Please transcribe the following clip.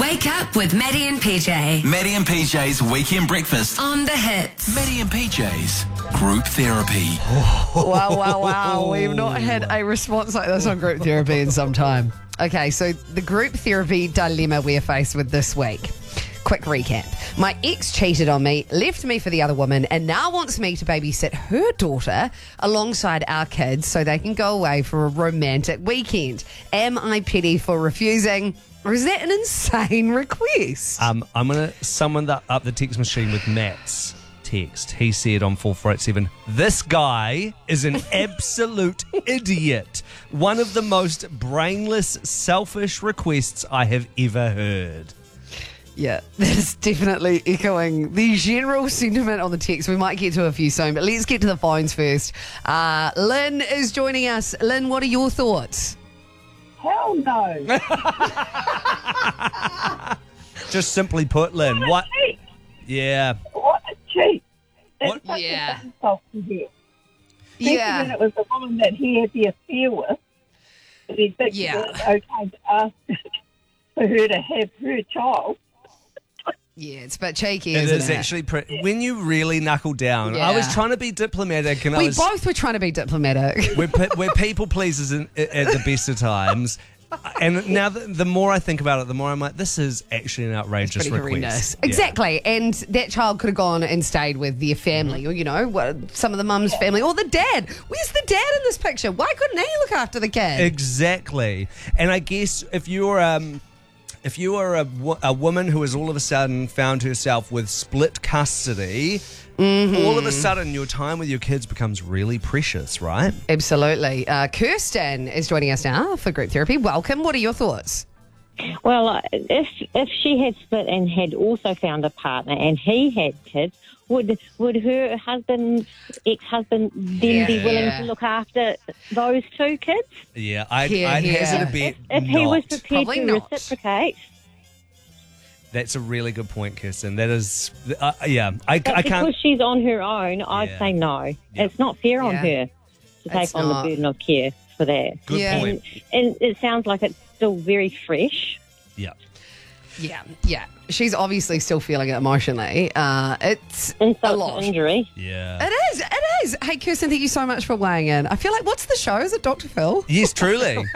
Wake up with Maddie and PJ Maddie and PJ's Weekend Breakfast. on the hits. Maddie and PJ's Group Therapy. Wow. We've not had a response like this on group therapy in some time. Okay, so the group therapy dilemma we're faced with this week. Quick recap. My ex cheated on me, left me for the other woman, and now wants me to babysit her daughter alongside our kids so they can go away for a romantic weekend. Am I petty for refusing? Or is that an insane request? I'm going to summon up the text machine with Matt's text. He said on 4487, this guy is an absolute idiot. One of the most brainless, selfish requests I have ever heard. Yeah, that is definitely echoing the general sentiment on the text. We might get to a few soon, but let's get to the phones first. Lynn is joining us. Lynn, what are your thoughts? Hell no. Just simply put, Lynn, what? Cheat. Yeah. What a cheat. That's What? such Yeah. an insult to hear. Yeah. When it was the woman that he had the affair with, and he thinks Yeah. that it's okay to ask for her to have her child. Yeah, it's a bit cheeky, It isn't is it? actually when you really knuckle down. Yeah. I was trying to be diplomatic, and We both were trying to be diplomatic. we're people pleasers at the best of times. And now the more I think about it, the more I'm like, this is actually an outrageous Pretty request. horrendous. Yeah. Exactly. And that child could have gone and stayed with their family, or, some of the mum's family, or the dad. Where's the dad in this picture? Why couldn't he look after the kid? Exactly. And I guess if you're a woman who has all of a sudden found herself with split custody, all of a sudden your time with your kids becomes really precious, right? Absolutely. Kirsten is joining us now for group therapy. Welcome. What are your thoughts? Well, if she had split and had also found a partner and he had kids, would her ex-husband then be willing to look after those two kids? Yeah, I'd Here. hazard a bet If he was prepared Probably to not. reciprocate? That's a really good point, Kirsten. That is, I But can't. because she's on her own, I'd Yeah. say no. Yeah. It's not fair on Yeah. her to It's take on not. the burden of care for that. Good Yeah. point. And it sounds like it's still very fresh. Yeah. Yeah. She's obviously still feeling it emotionally. It's a Insult lot. to injury. Yeah. It is. Hey, Kirsten, thank you so much for weighing in. I feel like, what's the show? Is it Dr. Phil? Yes, truly.